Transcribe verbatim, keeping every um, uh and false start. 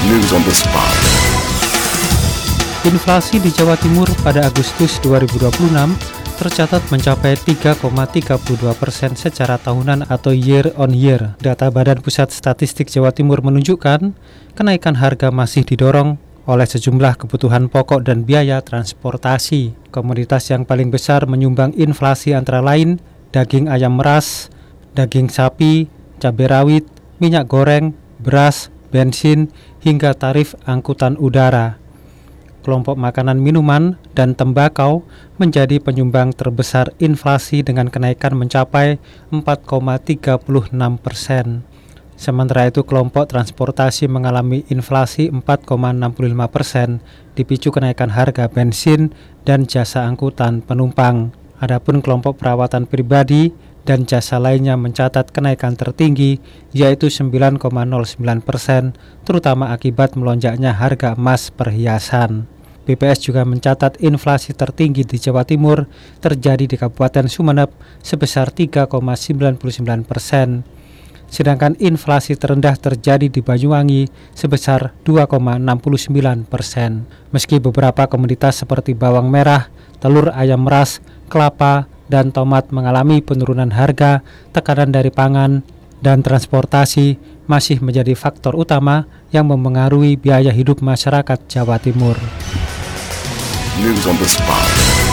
News on the spot. Inflasi di Jawa Timur pada Agustus dua ribu dua puluh enam tercatat mencapai tiga koma tiga puluh dua persen secara tahunan atau year on year. Data Badan Pusat Statistik Jawa Timur menunjukkan kenaikan harga masih didorong oleh sejumlah kebutuhan pokok dan biaya transportasi. Komoditas yang paling besar menyumbang inflasi antara lain daging ayam meras, daging sapi, cabai rawit, minyak goreng, beras, bensin, hingga tarif angkutan udara. Kelompok makanan minuman dan tembakau menjadi penyumbang terbesar inflasi dengan kenaikan mencapai empat koma tiga puluh enam persen. Sementara itu kelompok transportasi mengalami inflasi empat koma enam puluh lima persen dipicu kenaikan harga bensin dan jasa angkutan penumpang. Adapun kelompok perawatan pribadi dan jasa lainnya mencatat kenaikan tertinggi yaitu sembilan koma nol sembilan persen terutama akibat melonjaknya harga emas perhiasan. B P S juga mencatat inflasi tertinggi di Jawa Timur terjadi di Kabupaten Sumeneb sebesar tiga koma sembilan sembilan persen. Sedangkan inflasi terendah terjadi di Banyuwangi sebesar dua koma enam sembilan persen. Meski beberapa komoditas seperti bawang merah, telur ayam meras, kelapa, dan tomat mengalami penurunan harga, tekanan dari pangan dan transportasi masih menjadi faktor utama yang memengaruhi biaya hidup masyarakat Jawa Timur. News on the spot.